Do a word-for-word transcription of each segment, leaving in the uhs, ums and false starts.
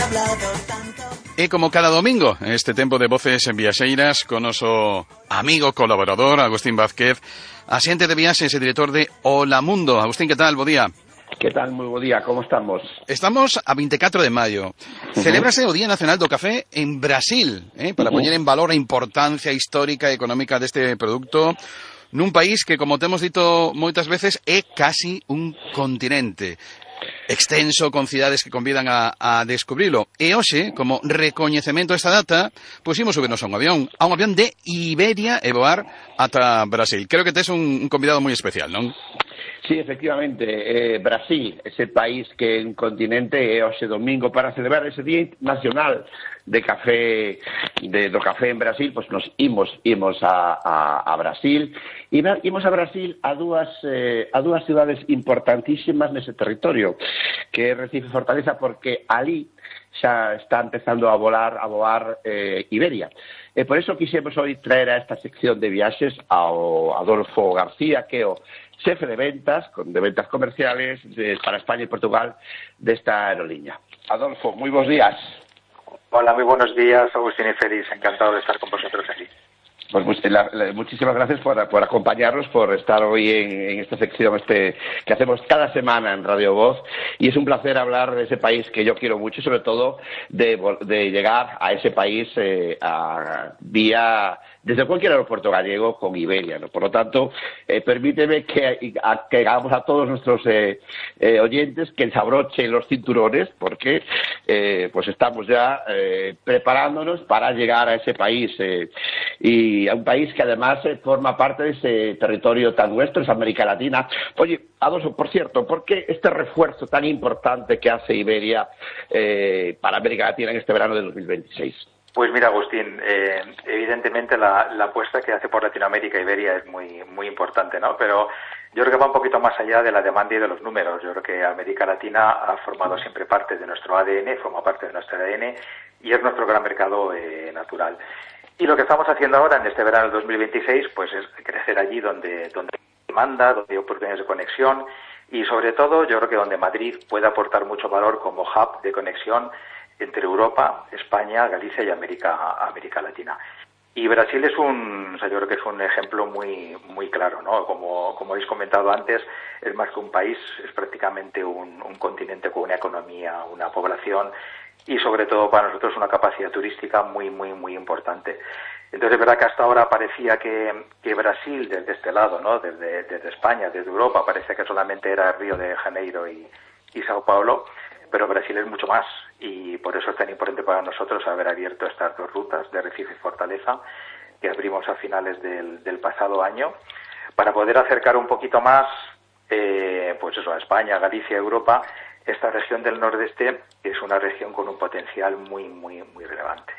E como cada domingo, este tempo de voces en viaxeiras con noso amigo colaborador Agustín Vázquez, axente de viaxes e director de Hola Mundo. Agustín, que tal? Bo día. Que tal? Moi bo día, como estamos? Estamos a veinticuatro de maio. Uh-huh. Celébrase o Día Nacional do Café en Brasil, eh, para uh-huh. poñer en valor a importancia histórica e económica deste produto nun país que, como temos dito moitas veces, é casi un continente extenso, con cidades que convidan a, a descubrilo. E hoxe, como recoñecemento a esta data, puximos subirnos a un avión, a un avión de Iberia e voar ata Brasil. Creo que tes un, un convidado moi especial, non? Sí, efectivamente, eh, Brasil, ese país que é un continente, é hoxe domingo para celebrar ese Día Nacional de Café, de, do café en Brasil, pois nos imos, imos a, a, a Brasil, e imos a Brasil a dúas, eh, a dúas cidades importantísimas nese territorio, que é Recife e Fortaleza, porque ali xa está empezando a volar, a voar eh, Iberia. E por eso quixemos hoy traer a esta sección de viaxes ao Adolfo García, que é o xefe de ventas, de ventas comerciales de, para España e Portugal desta aerolínea. Adolfo, moi bons días. Hola, muy buenos días, Agustín y Félix, encantado de estar con vosotros aquí. Pues, pues la, la, muchísimas gracias por, por acompañarnos, por estar hoy en, en esta sección este que hacemos cada semana en Radio Voz, y es un placer hablar de ese país que yo quiero mucho, y sobre todo de, de llegar a ese país eh, a, vía desde cualquier aeropuerto gallego con Iberia, ¿no? Por lo tanto, eh, permíteme que, a, que hagamos a todos nuestros eh, eh, oyentes que se abrochen los cinturones, porque eh, pues estamos ya eh, preparándonos para llegar a ese país, eh, y a un país que además eh, forma parte de ese territorio tan nuestro, es América Latina. Oye, Adolfo, por cierto, ¿por qué este refuerzo tan importante que hace Iberia eh, para América Latina en este verano de dos mil veintiséis? Pues mira, Agustín, eh, evidentemente la, la apuesta que hace por Latinoamérica Iberia es muy muy importante, ¿no? Pero yo creo que va un poquito más allá de la demanda y de los números. Yo creo que América Latina ha formado siempre parte de nuestro A D N, forma parte de nuestro A D N y es nuestro gran mercado eh, natural. Y lo que estamos haciendo ahora en este verano del dos mil veintiséis, pues es crecer allí donde, donde hay demanda, donde hay oportunidades de conexión y sobre todo yo creo que donde Madrid puede aportar mucho valor como hub de conexión entre Europa, España, Galicia y América, América Latina. Y Brasil es un, o sea, yo creo que es un ejemplo muy muy claro, ¿no? Como, como habéis comentado antes, es más que un país, es prácticamente un, un continente con una economía, una población y sobre todo para nosotros una capacidad turística muy, muy, muy importante. Entonces es verdad que hasta ahora parecía que, que Brasil, desde este lado, ¿no? Desde, desde España, desde Europa, parecía que solamente era Río de Janeiro y, y Sao Paulo, pero Brasil es mucho más y por eso es tan importante para nosotros haber abierto estas dos rutas de Recife y Fortaleza que abrimos a finales del, del pasado año para poder acercar un poquito más eh, pues eso, a España, Galicia, Europa, esta región del nordeste que es una región con un potencial muy, muy, muy relevante.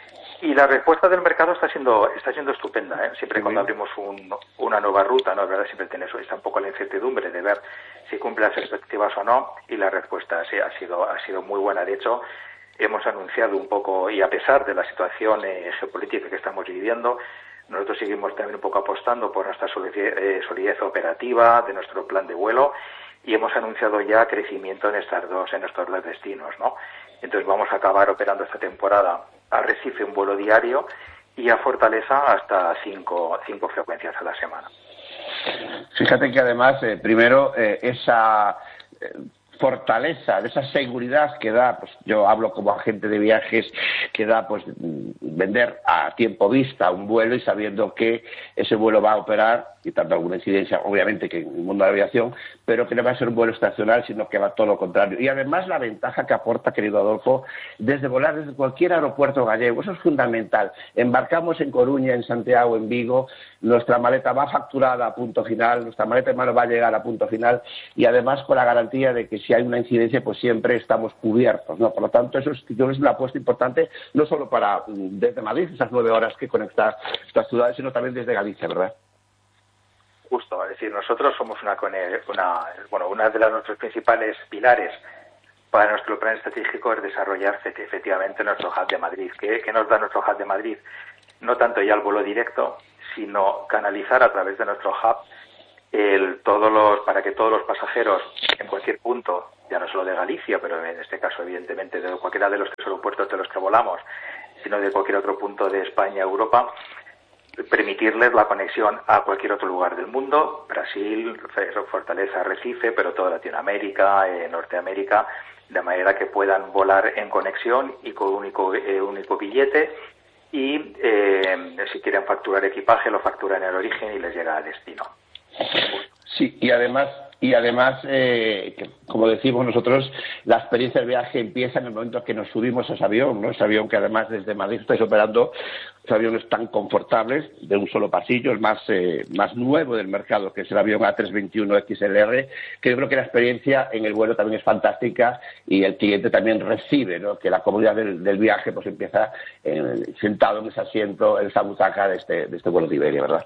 Y la respuesta del mercado está siendo está siendo estupenda, ¿eh? Siempre sí, cuando abrimos un, una nueva ruta, ¿no? Es verdad, siempre tienes está un poco la incertidumbre de ver si cumple las expectativas o no, y la respuesta sí, ha sido ha sido muy buena. De hecho, hemos anunciado un poco, y a pesar de la situación eh, geopolítica que estamos viviendo, nosotros seguimos también un poco apostando por nuestra solidez, eh, solidez operativa, de nuestro plan de vuelo, y hemos anunciado ya crecimiento en estas dos, en estos dos destinos, ¿no? Entonces vamos a acabar operando esta temporada a Recife un vuelo diario y a Fortaleza hasta cinco, cinco frecuencias a la semana. Fíjate que además, eh, primero, eh, esa eh, fortaleza, de esa seguridad que da, pues yo hablo como agente de viajes, que da pues vender a tiempo vista un vuelo y sabiendo que ese vuelo va a operar, y tanto alguna incidencia, obviamente, que en el mundo de la aviación, pero que no va a ser un vuelo estacional, sino que va todo lo contrario. Y además la ventaja que aporta, querido Adolfo, desde volar desde cualquier aeropuerto gallego, eso es fundamental. Embarcamos en Coruña, en Santiago, en Vigo, nuestra maleta va facturada a punto final, nuestra maleta de mano va a llegar a punto final, y además con la garantía de que si hay una incidencia, pues siempre estamos cubiertos, ¿no? Por lo tanto, eso es, yo creo que es una apuesta importante, no solo para desde Madrid, esas nueve horas que conecta estas ciudades, sino también desde Galicia, ¿verdad? Justo, es decir, nosotros somos una, una, bueno, una de las nuestros principales pilares para nuestro plan estratégico es desarrollar efectivamente nuestro hub de Madrid. ¿Qué, qué nos da nuestro hub de Madrid? No tanto ya el vuelo directo, sino canalizar a través de nuestro hub el, todos los, para que todos los pasajeros en cualquier punto, ya no solo de Galicia, pero en este caso evidentemente de cualquiera de los tres aeropuertos de los que volamos, sino de cualquier otro punto de España, Europa, permitirles la conexión a cualquier otro lugar del mundo, Brasil, Fortaleza, Recife, pero toda Latinoamérica, eh, Norteamérica, de manera que puedan volar en conexión y con único, eh, único billete, y eh, si quieren facturar equipaje lo facturan en el origen y les llega a destino. Sí, y además, y además eh, que, como decimos nosotros, la experiencia del viaje empieza en el momento que nos subimos a ese avión, ¿no? Ese avión que además desde Madrid estáis operando, esos aviones tan confortables, de un solo pasillo, el más, eh, más nuevo del mercado, que es el avión A trescientos veintiuno X L R, que yo creo que la experiencia en el vuelo también es fantástica y el cliente también recibe, ¿no? Que la comodidad del, del viaje pues empieza eh, sentado en ese asiento, en esa butaca de este, de este vuelo de Iberia, ¿verdad?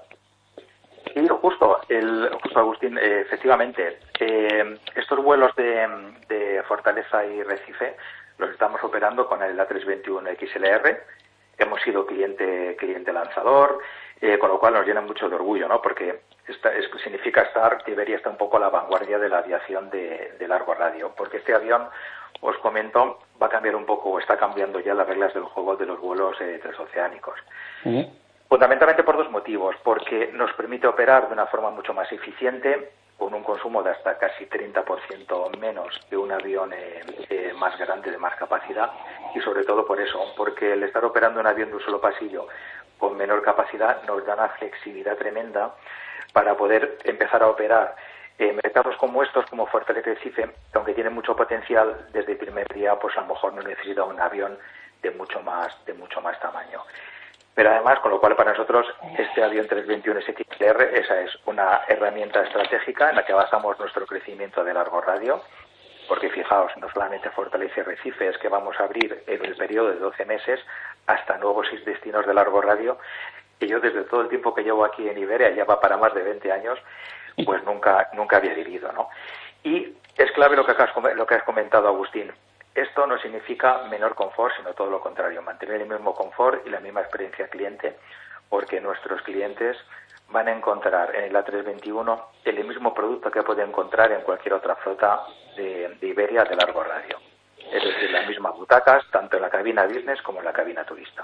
Sí, justo, el, justo Agustín, eh, efectivamente, eh, estos vuelos de, de Fortaleza y Recife los estamos operando con el A trescientos veintiuno X L R, hemos sido cliente cliente lanzador, eh, con lo cual nos llena mucho de orgullo, ¿no? Porque esta, es, significa estar, Iberia está un poco a la vanguardia de la aviación de, de largo radio, porque este avión, os comento, va a cambiar un poco, o está cambiando ya las reglas del juego de los vuelos eh, transoceánicos. Uh-huh. Fundamentalmente por dos motivos, porque nos permite operar de una forma mucho más eficiente, con un consumo de hasta casi treinta por ciento menos que un avión eh, eh, más grande de más capacidad, y sobre todo por eso, porque el estar operando un avión de un solo pasillo con menor capacidad nos da una flexibilidad tremenda para poder empezar a operar en eh, mercados como estos, como Fortaleza y Recife, que aunque tienen mucho potencial, desde el primer día pues a lo mejor no necesita un avión de mucho más, de mucho más tamaño. Pero además, con lo cual para nosotros este avión trescientos veintiuno X L R, esa es una herramienta estratégica en la que basamos nuestro crecimiento de largo radio, porque fijaos, no solamente Fortaleza y Recife, es que vamos a abrir en el periodo de doce meses hasta nuevos seis destinos de largo radio, que yo desde todo el tiempo que llevo aquí en Iberia, ya va para más de veinte años, pues nunca nunca había vivido, ¿no? Y es clave lo que has, lo que has comentado, Agustín. Esto no significa menor confort, sino todo lo contrario, mantener el mismo confort y la misma experiencia cliente, porque nuestros clientes van a encontrar en el A trescientos veintiuno el mismo producto que pueden encontrar en cualquier otra flota de, de Iberia de largo radio. Es decir, las mismas butacas, tanto en la cabina business como en la cabina turista.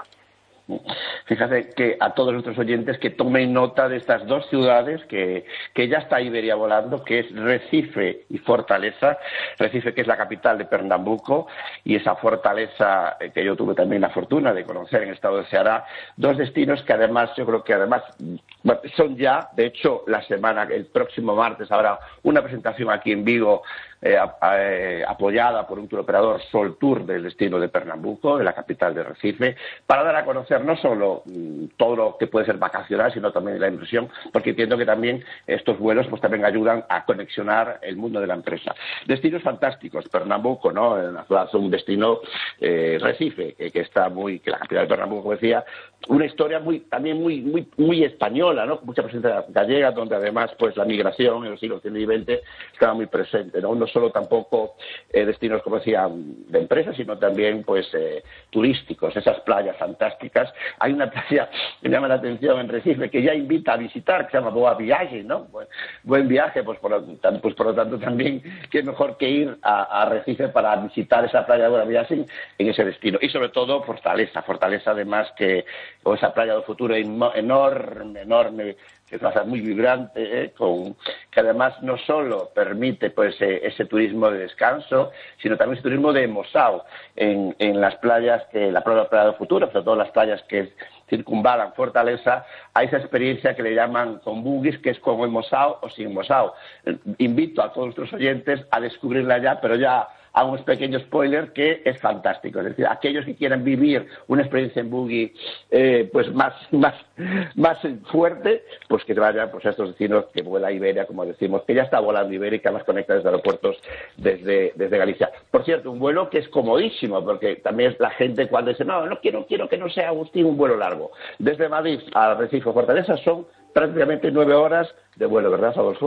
Fíjate que a todos nuestros oyentes que tomen nota de estas dos ciudades que, que ya está Iberia volando, que es Recife y Fortaleza. Recife, que es la capital de Pernambuco, y esa Fortaleza eh, que yo tuve también la fortuna de conocer en el estado de Ceará. Dos destinos que además, yo creo que además bueno, son ya, de hecho, la semana, el próximo martes habrá una presentación aquí en Vigo eh, eh, apoyada por un tour operador, Sol Tour, del destino de Pernambuco, de la capital de Recife, para dar a conocer no solo mmm, todo lo que puede ser vacacional, sino también la inversión, porque entiendo que también estos vuelos pues también ayudan a conexionar el mundo de la empresa. Destinos fantásticos, Pernambuco, ¿no? En la ciudad, un destino eh, Recife, que, que está muy, que la capital de Pernambuco, como decía, una historia muy, también muy, muy, muy española, ¿no? Con mucha presencia gallega, donde además pues la migración en los siglos diecinueve y veinte estaba muy presente, ¿no? No solo tampoco eh, destinos, como decía, de empresas, sino también pues eh, turísticos, esas playas fantásticas. Hay una playa que me llama la atención en Recife, que ya invita a visitar, que se llama Boa Viaje, ¿no? Buen, buen viaje, pues por, lo, pues por lo tanto también, qué mejor que ir a, a Recife para visitar esa playa de Boa Viaje en ese destino. Y sobre todo Fortaleza, Fortaleza además que, o esa playa del futuro enorme, enorme, que es una ciudad muy vibrante, ¿eh? Con, que además no solo permite pues eh, ese turismo de descanso, sino también ese turismo de mosao en, en las playas, que la playa del futuro, sobre todo las playas que circunvalan Fortaleza, a esa experiencia que le llaman con buggies, que es con el mosao o sin mosao. Invito a todos nuestros oyentes a descubrirla ya, pero ya hago un pequeño spoiler que es fantástico. Es decir, aquellos que quieran vivir una experiencia en buggy eh, pues más, más, más fuerte, pues que vayan pues, a estos destinos que vuela Iberia, como decimos, que ya está volando Iberia y que además conecta desde aeropuertos desde, desde Galicia. Por cierto, un vuelo que es comodísimo, porque también la gente cuando dice, no, no quiero, quiero que no sea, Agustín, un vuelo largo. Desde Madrid a Recife o Fortaleza son prácticamente nueve horas de vuelo, ¿verdad, Adolfo?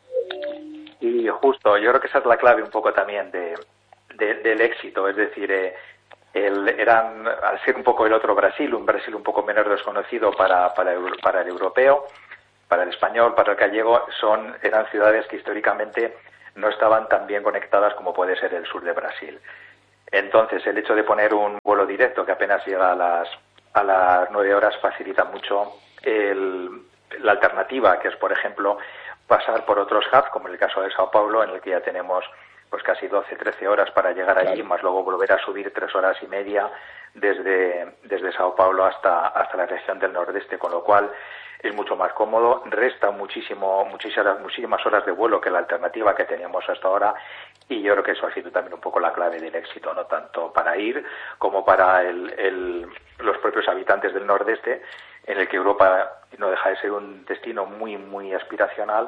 Y justo, yo creo que esa es la clave un poco también de, de, del éxito, es decir, eh, el, eran, al ser un poco el otro Brasil, un Brasil un poco menos desconocido para, para, para el europeo, para el español, para el gallego, son eran ciudades que históricamente no estaban tan bien conectadas como puede ser el sur de Brasil. Entonces, el hecho de poner un vuelo directo que apenas llega a las a las nueve horas facilita mucho el, la alternativa, que es, por ejemplo, pasar por otros hubs, como en el caso de Sao Paulo, en el que ya tenemos pues casi doce, trece horas para llegar allí, claro, más luego volver a subir tres horas y media desde, desde Sao Paulo hasta, hasta la región del nordeste, con lo cual es mucho más cómodo, resta muchísimo, muchísimas, muchísimas horas de vuelo que la alternativa que teníamos hasta ahora, y yo creo que eso ha sido también un poco la clave del éxito, no tanto para ir como para el, el, los propios habitantes del nordeste, en el que Europa no deja de ser un destino muy, muy aspiracional,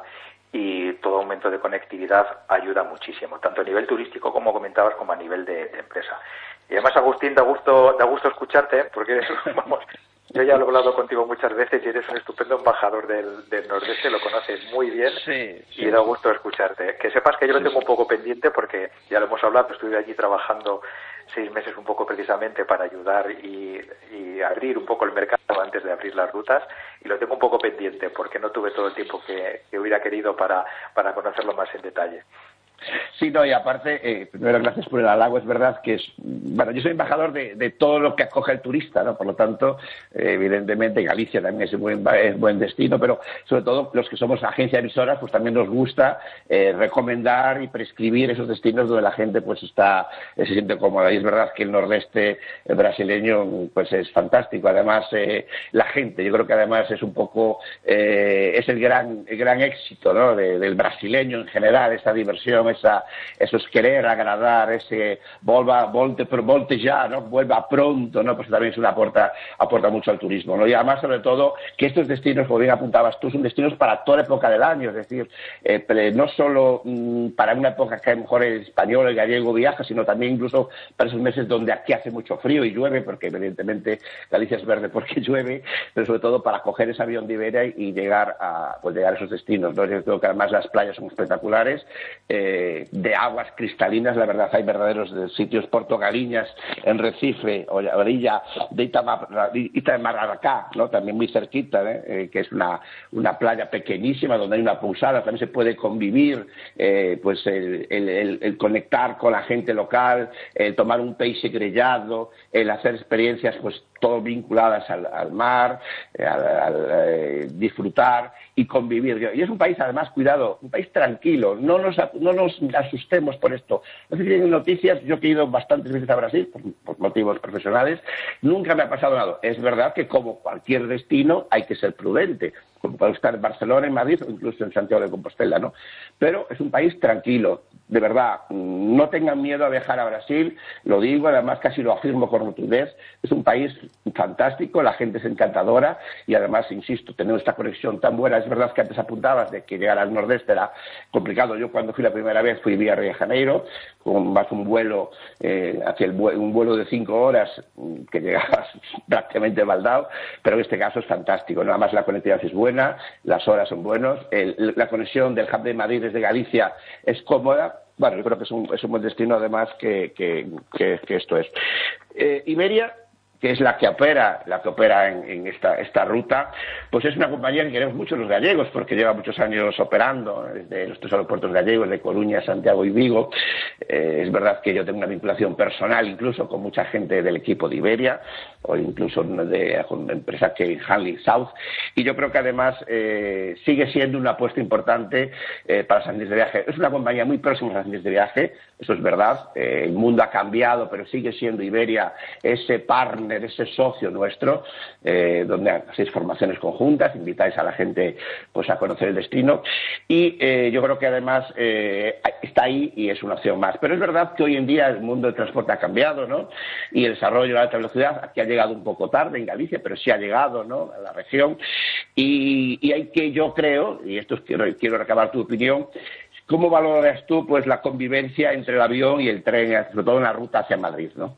y todo aumento de conectividad ayuda muchísimo, tanto a nivel turístico, como comentabas, como a nivel de, de empresa. Y además, Agustín, da gusto, da gusto escucharte, porque eres, vamos, yo ya lo he hablado contigo muchas veces y eres un estupendo embajador del, del Nordeste, lo conoces muy bien, sí, sí, y da gusto escucharte. Que sepas que yo lo tengo un poco pendiente, porque ya lo hemos hablado, estuve allí trabajando seis meses un poco precisamente para ayudar y, y abrir un poco el mercado antes de abrir las rutas, y lo tengo un poco pendiente porque no tuve todo el tiempo que, que hubiera querido para, para conocerlo más en detalle. Sí, no, y aparte, eh, primero gracias por el halago, es verdad que es, bueno, yo soy embajador de, de todo lo que acoge el turista, ¿no? Por lo tanto, eh, evidentemente Galicia también es un buen, es buen destino, pero sobre todo los que somos agencia emisora, pues también nos gusta eh, recomendar y prescribir esos destinos donde la gente pues está, eh, se siente cómoda, y es verdad que el nordeste brasileño pues es fantástico, además eh, la gente, yo creo que además es un poco, eh, es el gran, el gran éxito, ¿no? De, del brasileño en general, esa diversión, esa, eso es querer agradar, ese volva, volte, volte ya, ¿no? Vuelva pronto, ¿no? Pues también es una aporta, aporta mucho al turismo, ¿no? Y además, sobre todo, que estos destinos, como bien apuntabas tú, son destinos para toda época del año, es decir, eh, no solo mmm, para una época que a lo mejor el español, el gallego viaja, sino también incluso para esos meses donde aquí hace mucho frío y llueve, porque evidentemente Galicia es verde porque llueve, pero sobre todo para coger ese avión de Iberia y llegar a, pues llegar a esos destinos, ¿no? Yo creo que además las playas son espectaculares, eh, de aguas cristalinas, la verdad, hay verdaderos sitios, Porto Galiñas, en Recife, o la orilla de Itamaracá, ¿no? También muy cerquita, ¿eh? Eh, que es una, una playa pequeñísima donde hay una pousada, también se puede convivir, eh, pues el, el, el, el conectar con la gente local, el tomar un peixe grellado, el hacer experiencias pues todo vinculadas al, al mar, eh, al, al eh, disfrutar y convivir. Y es un país, además, cuidado, un país tranquilo, no nos, no nos asustemos por esto. No sé si tienen noticias, yo que he ido bastantes veces a Brasil, por, por motivos profesionales, nunca me ha pasado nada. Es verdad que, como cualquier destino, hay que ser prudente, como puede estar en Barcelona, en Madrid o incluso en Santiago de Compostela, ¿no? Pero es un país tranquilo, de verdad, no tengan miedo a viajar a Brasil, lo digo, además casi lo afirmo con rotundez, es un país fantástico, la gente es encantadora y además, insisto, tenemos esta conexión tan buena. Es verdad que antes apuntabas de que llegar al nordeste era complicado. Yo cuando fui la primera vez fui vía Río de Janeiro, con más un vuelo, eh, hacia el vuelo, un vuelo de cinco horas que llegabas prácticamente baldado, pero en este caso es fantástico, ¿no? Además la conectividad es buena, las horas son buenos, el, la conexión del hub de Madrid desde Galicia es cómoda. Bueno, yo creo que es un, es un buen destino, además, que, que, que, que esto es. Eh, Iberia, que es la que opera, la que opera en, en esta, esta ruta, pues es una compañía que queremos mucho los gallegos, porque lleva muchos años operando desde nuestros aeropuertos gallegos de Coruña, Santiago y Vigo. Eh, es verdad que yo tengo una vinculación personal incluso con mucha gente del equipo de Iberia, o incluso de una empresa que es Hanley South, y yo creo que además eh, sigue siendo una apuesta importante eh, para las agencias de viaje. Es una compañía muy próxima a las agencias de viaje, eso es verdad, eh, el mundo ha cambiado, pero sigue siendo Iberia ese partner, ese socio nuestro, eh, donde hacéis formaciones conjuntas, invitáis a la gente pues a conocer el destino, y eh, yo creo que además eh, está ahí y es una opción más. Pero es verdad que hoy en día el mundo del transporte ha cambiado, ¿no? Y el desarrollo de la alta velocidad aquí ha llegado un poco tarde en Galicia, pero sí ha llegado, ¿no?, a la región, y, y hay que, yo creo, y esto es, quiero, quiero recabar tu opinión, ¿cómo valoras tú pues la convivencia entre el avión y el tren, sobre todo en la ruta hacia Madrid, ¿no?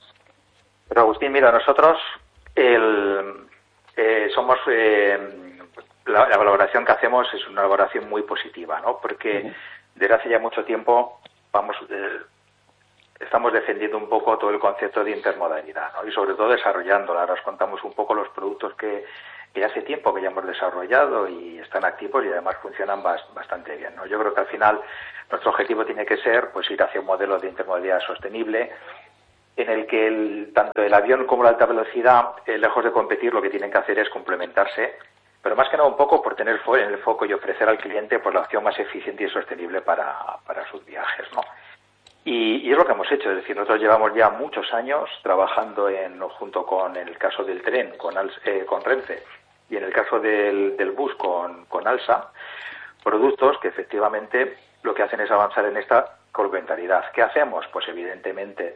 Pero Agustín, mira, nosotros el, eh, somos eh, la, la valoración que hacemos es una valoración muy positiva, ¿no? Porque uh-huh. desde hace ya mucho tiempo vamos eh, estamos defendiendo un poco todo el concepto de intermodalidad, ¿no? Y sobre todo desarrollándola. Ahora os contamos un poco los productos que que hace tiempo que ya hemos desarrollado y están activos y además funcionan bastante bien, ¿no? Yo creo que al final nuestro objetivo tiene que ser pues ir hacia un modelo de intermodalidad sostenible en el que el, tanto el avión como la alta velocidad, eh, lejos de competir, lo que tienen que hacer es complementarse, pero más que nada un poco por tener en el foco y ofrecer al cliente pues la opción más eficiente y sostenible para, para sus viajes, ¿no? Y, y es lo que hemos hecho, es decir, nosotros llevamos ya muchos años trabajando en, junto con en el caso del tren, con, eh, con Renfe, y en el caso del, del bus con, con ALSA, productos que efectivamente lo que hacen es avanzar en esta complementariedad. ¿Qué hacemos? Pues evidentemente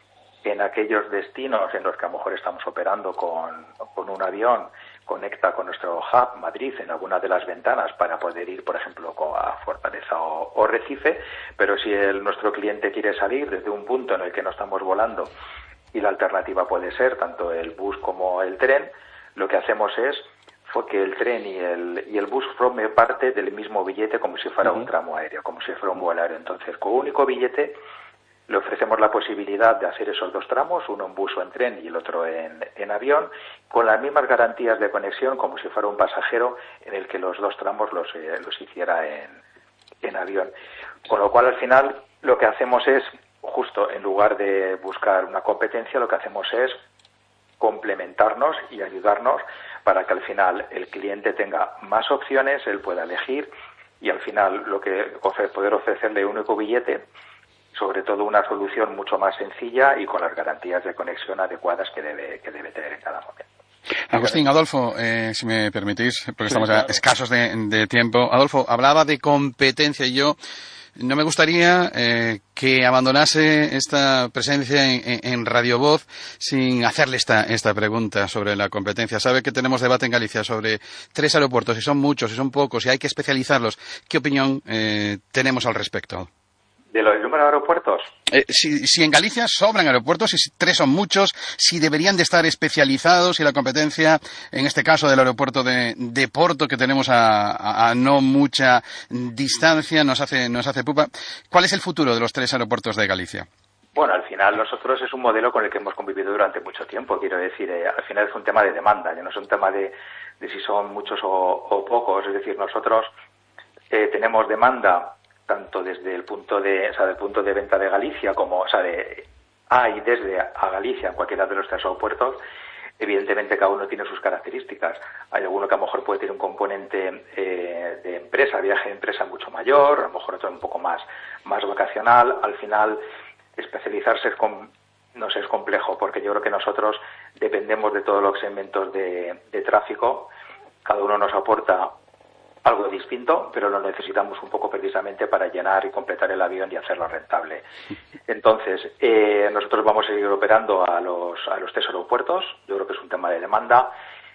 en aquellos destinos en los que a lo mejor estamos operando con, con un avión, conecta con nuestro hub Madrid en alguna de las ventanas para poder ir, por ejemplo, a Fortaleza o, o Recife, pero si el, nuestro cliente quiere salir desde un punto en el que no estamos volando y la alternativa puede ser tanto el bus como el tren, lo que hacemos es fue que el tren y el, y el bus forme parte del mismo billete como si fuera uh-huh. un tramo aéreo, como si fuera un vuelo aéreo. Entonces, con un único billete le ofrecemos la posibilidad de hacer esos dos tramos, uno en bus o en tren y el otro en, en avión, con las mismas garantías de conexión como si fuera un pasajero en el que los dos tramos los, eh, los hiciera en, en avión. Con lo cual, al final, lo que hacemos es, justo en lugar de buscar una competencia, lo que hacemos es complementarnos y ayudarnos para que al final el cliente tenga más opciones, él pueda elegir y al final lo que poder ofrecerle un único billete, sobre todo una solución mucho más sencilla y con las garantías de conexión adecuadas que debe, que debe tener en cada momento. Agustín, Adolfo, eh, si me permitís, porque estamos ya escasos de, de tiempo. Adolfo, hablaba de competencia y yo no me gustaría eh, que abandonase esta presencia en, en Radio Voz sin hacerle esta, esta pregunta sobre la competencia. Sabe que tenemos debate en Galicia sobre tres aeropuertos, si son muchos, si son pocos, si hay que especializarlos. ¿Qué opinión eh, tenemos al respecto? ¿De los número de aeropuertos? Eh, si, si en Galicia sobran aeropuertos, si tres son muchos, si deberían de estar especializados, si la competencia, en este caso del aeropuerto de, de Porto, que tenemos a, a, a no mucha distancia, nos hace, nos hace pupa. ¿Cuál es el futuro de los tres aeropuertos de Galicia? Bueno, al final nosotros es un modelo con el que hemos convivido durante mucho tiempo, quiero decir, eh, al final es un tema de demanda, ya no es un tema de, de si son muchos o, o pocos, es decir, nosotros eh, tenemos demanda tanto desde el punto de, o sea, del punto de venta de Galicia como, o sea, de a y desde a Galicia en cualquiera de los tres aeropuertos. Evidentemente cada uno tiene sus características. Hay alguno que a lo mejor puede tener un componente eh, de empresa, viaje de empresa mucho mayor, a lo mejor otro un poco más, más vacacional. Al final especializarse es con, no sé, es complejo porque yo creo que nosotros dependemos de todos los segmentos de, de tráfico. Cada uno nos aporta algo distinto, pero lo necesitamos un poco precisamente para llenar y completar el avión y hacerlo rentable. Entonces, eh, nosotros vamos a seguir operando a los, a los tres aeropuertos, yo creo que es un tema de demanda,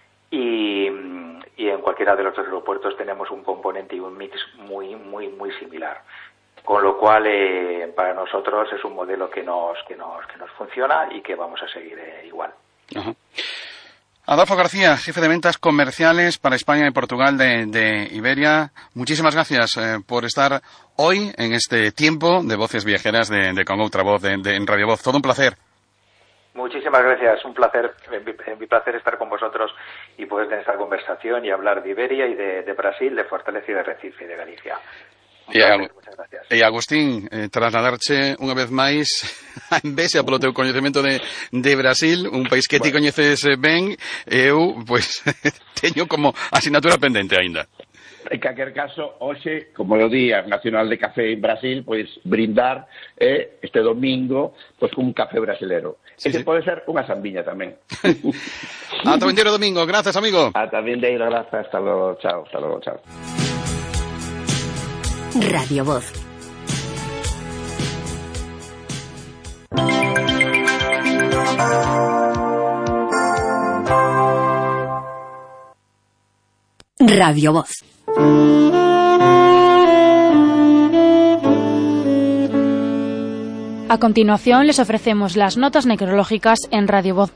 y, y en cualquiera de los tres aeropuertos tenemos un componente y un mix muy, muy, muy similar. Con lo cual, eh, para nosotros es un modelo que nos, que nos, que nos funciona y que vamos a seguir eh, igual. Ajá. Adolfo García, jefe de ventas comerciales para España y Portugal de, de Iberia. Muchísimas gracias eh, por estar hoy en este tiempo de Voces Viajeras de, de Con Outra Voz de, de, en Radio Voz. Todo un placer. Muchísimas gracias. Un placer, mi, mi placer estar con vosotros y poder tener esta conversación y hablar de Iberia y de, de Brasil, de Fortaleza y de Recife y de Galicia. E, Ag- e Agustín, eh, trasladarche unha vez máis a Envexa polo teu coñecemento de, de Brasil, un país que bueno, ti coñeces ben, e eu, pois, teño como asignatura pendente aínda. En calquer caso, hoxe, como é o Día Nacional de Café en Brasil, pois brindar eh, este domingo pois un café brasilero. Sí, Ese sí. Pode ser unha sambiña tamén. Ata o vindeiro domingo, gracias, amigo. Ata o vindeiro, gracias, hasta logo, chao, hasta logo, chao. Radio Voz. Radio Voz. A continuación les ofrecemos las notas necrológicas en Radio Voz.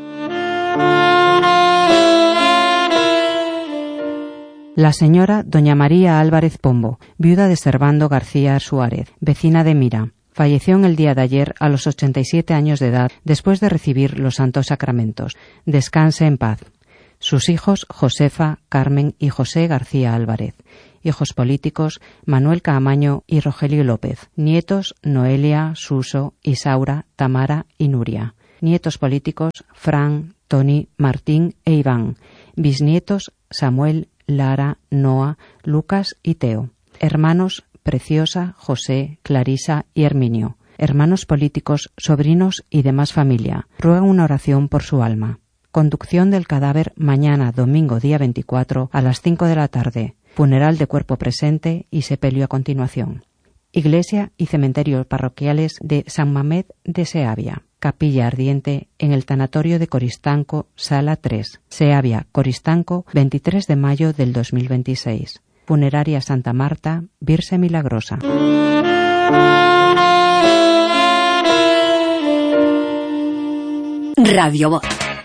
La señora doña María Álvarez Pombo, viuda de Servando García Suárez, vecina de Mira, falleció en el día de ayer a los ochenta y siete años de edad después de recibir los santos sacramentos. Descanse en paz. Sus hijos Josefa, Carmen y José García Álvarez. Hijos políticos Manuel Caamaño y Rogelio López. Nietos Noelia, Suso, Isaura, Tamara y Nuria. Nietos políticos Fran, Tony, Martín e Iván. Bisnietos Samuel, Lara, Noa, Lucas y Teo. Hermanos Preciosa, José, Clarisa y Herminio. Hermanos políticos, sobrinos y demás familia. Ruegan una oración por su alma. Conducción del cadáver mañana, domingo día veinticuatro, a las cinco de la tarde. Funeral de cuerpo presente y sepelio a continuación. Iglesia y cementerios parroquiales de San Mamed de Seavia. Capilla ardiente en el tanatorio de Coristanco, sala tres. Seavia, Coristanco, veintitrés de mayo del dos mil veintiséis. Funeraria Santa Marta, Virgen Milagrosa. Radio Voz.